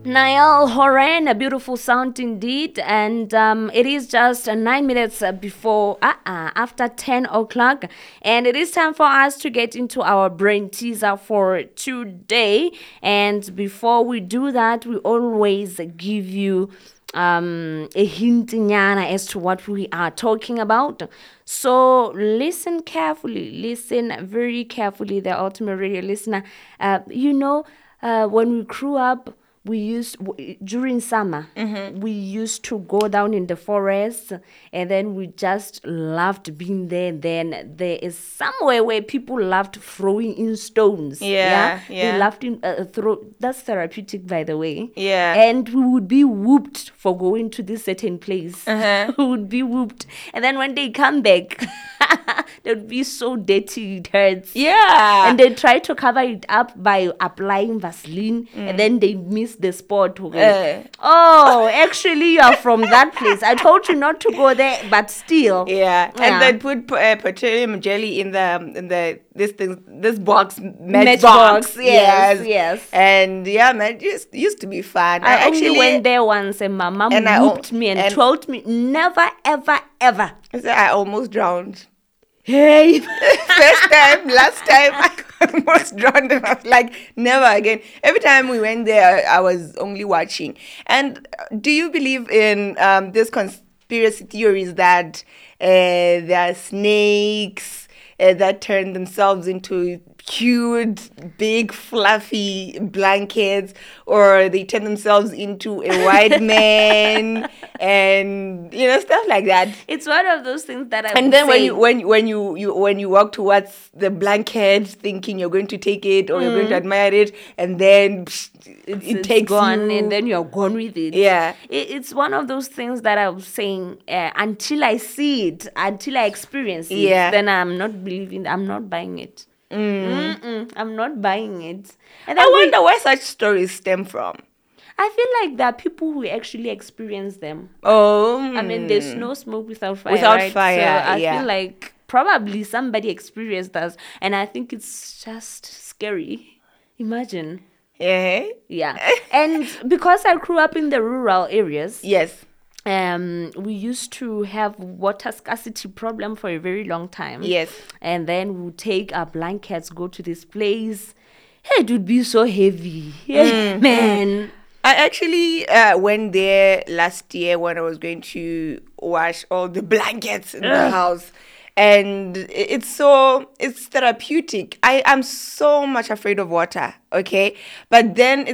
Niall Horan, a beautiful sound indeed, and it is just 9 minutes before after 10 o'clock, and it is time for us to get into our brain teaser for today. And before we do that, we always give you a hint as to what we are talking about. So listen carefully, listen very carefully, the ultimate radio listener. When we grew up, during summer, we used to go down in the forest, and then we just loved being there. Then there is somewhere where people loved throwing in stones. Yeah. They loved throw. That's therapeutic, by the way. Yeah. And we would be whooped for going to this certain place. We would be whooped, and then when they come back, they would be so dirty it hurts. Yeah. And they try to cover it up by applying Vaseline, and then they miss the spot. Oh, actually, you are from that place. I told you not to go there, but still. Yeah. And they put petroleum jelly in this box, matchbox. Yes. And yeah, man, just used to be fun. I actually went there once, and my mom whooped me and told me never, ever, ever. I almost drowned. Hey, First time, last time, I almost drowned. I was like, never again. Every time we went there, I was only watching. And do you believe in this conspiracy theories that there are snakes that turn themselves into cute, big, fluffy blankets, or they turn themselves into a white man, and stuff like that? It's one of those things that I. And then when you walk towards the blanket, thinking you're going to take it or you're going to admire it, and then it takes gone, you, and then you're gone with it. Yeah. It's one of those things that I was saying. Until I see it, until I experience it, Yeah. then I'm not believing. I'm not buying it. I'm not buying it. And I then wonder where such stories stem from. I feel like there are people who actually experience them. Oh, I mean, there's no smoke without fire. Without right? fire, So I yeah. feel like probably somebody experienced us, and I think it's just scary. Imagine. Yeah. Yeah. And because I grew up in the rural areas, Yes. we used to have water scarcity problem for a very long time. Yes. And then we would take our blankets, go to this place. Hey, it would be so heavy. Yeah, man. I actually went there last year when I was going to wash all the blankets in the house. And it's therapeutic. I am so much afraid of water, okay? But then